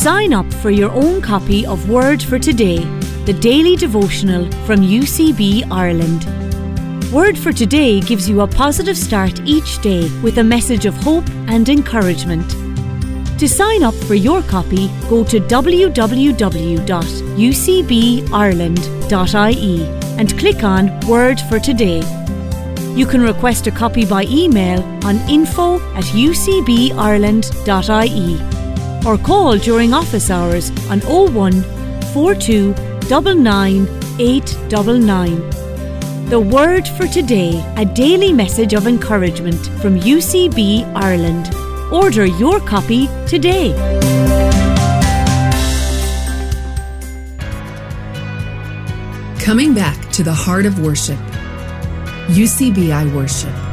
Sign up for your own copy of Word for Today, the daily devotional from UCB Ireland. Word for Today gives you a positive start each day with a message of hope and encouragement. To sign up for your copy, go to www.ucbireland.ie and click on Word for Today. You can request a copy by email on info@ucbireland.ie or call during office hours on 01 42 99 899. The Word for Today, a daily message of encouragement from UCB Ireland. Order your copy today. Coming back to the heart of worship. UCBI Worship.